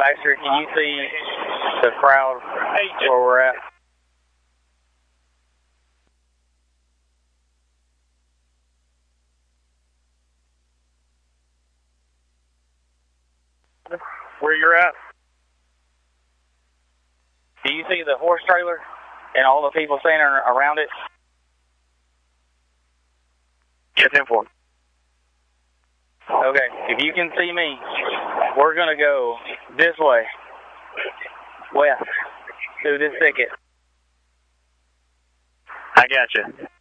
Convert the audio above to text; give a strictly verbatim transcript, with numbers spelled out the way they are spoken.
Baxter, can you see the crowd where we're at? Where you're at? Do you see the horse trailer and all the people standing around it? Yes, ten four. Okay, if you can see me, we're going to go this way, west, through this thicket. I got you.